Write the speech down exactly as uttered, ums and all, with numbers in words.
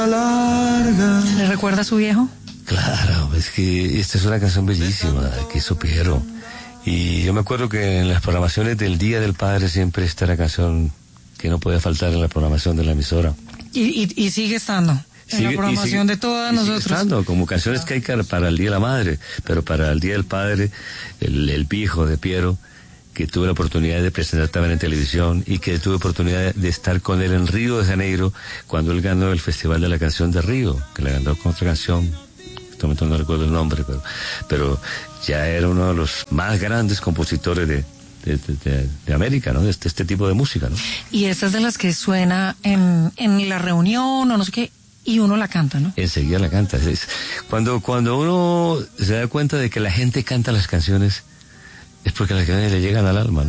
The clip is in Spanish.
¿Le recuerda a su viejo? Claro, es que esta es una canción bellísima que hizo Piero. Y yo me acuerdo que en las programaciones del Día del Padre siempre está la canción que no puede faltar en la programación de la emisora. Y, y, y sigue estando en sigue, la programación sigue, de todas y nosotros. Sigue estando, como canciones que hay para el Día de la Madre, pero para el Día del Padre, el, el viejo de Piero, que tuve la oportunidad de presentar también en televisión y que tuve oportunidad de estar con él en Río de Janeiro cuando él ganó el Festival de la Canción de Río, que la ganó con otra canción, en este momento no recuerdo el nombre, pero, pero ya era uno de los más grandes compositores de, de, de, de, de América, ¿no? De este, este tipo de música, ¿no? Y esta es de las que suena en, en la reunión o no sé qué, y uno la canta, ¿no? Enseguida la canta. Es, cuando, cuando uno se da cuenta de que la gente canta las canciones, es porque las canciones le llegan al alma, ¿no?